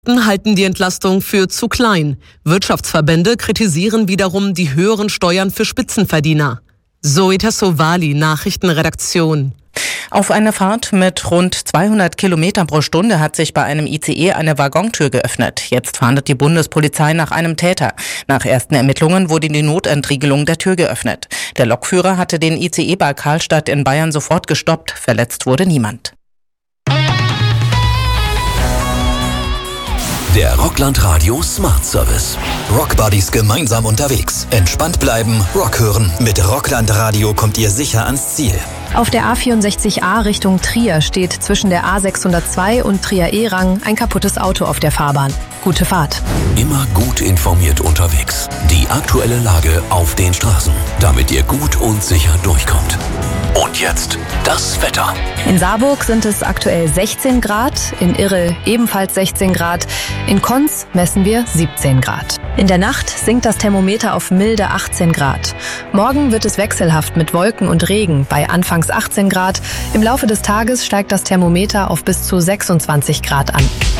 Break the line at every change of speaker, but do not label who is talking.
halten die Entlastung für zu klein. Wirtschaftsverbände kritisieren wiederum die höheren Steuern für Spitzenverdiener. Zoe Tassovali, Nachrichtenredaktion.
Auf einer Fahrt mit rund 200 Kilometern pro Stunde hat sich bei einem ICE eine Waggontür geöffnet. Jetzt fahndet die Bundespolizei nach einem Täter. Nach ersten Ermittlungen wurde die Notentriegelung der Tür geöffnet. Der Lokführer hatte den ICE bei Karlstadt in Bayern sofort gestoppt. Verletzt wurde niemand.
Der Rockland Radio Smart Service. Rockbuddies gemeinsam unterwegs. Entspannt bleiben, Rock hören. Mit Rockland Radio kommt ihr sicher ans Ziel.
Auf der A64A Richtung Trier steht zwischen der A602 und Trier-Ehrang ein kaputtes Auto auf der Fahrbahn. Gute Fahrt.
Immer gut informiert unterwegs. Die aktuelle Lage auf den Straßen, damit ihr gut und sicher durchkommt. Und jetzt das Wetter.
In Saarburg sind es aktuell 16 Grad, in Irre ebenfalls 16 Grad, in Konz messen wir 17 Grad. In der Nacht sinkt das Thermometer auf milde 18 Grad. Morgen wird es wechselhaft mit Wolken und Regen bei anfangs 18 Grad. Im Laufe des Tages steigt das Thermometer auf bis zu 26 Grad an.